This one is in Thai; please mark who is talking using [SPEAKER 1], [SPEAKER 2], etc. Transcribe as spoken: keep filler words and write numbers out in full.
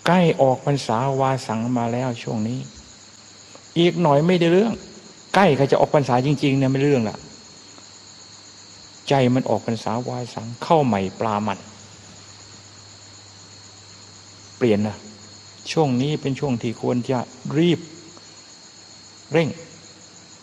[SPEAKER 1] ใกล้ออกพรรษาวาสังมาแล้วช่วงนี้อีกหน่อยไม่ได้เรื่องใกล้เขาจะออกพรรษาจริงๆเนี่ยไม่เรื่องละใจมันออกพรรษาวาสังเข้าใหม่ปลามันเปลี่ยนนะช่วงนี้เป็นช่วงที่ควรจะรีบเร่ง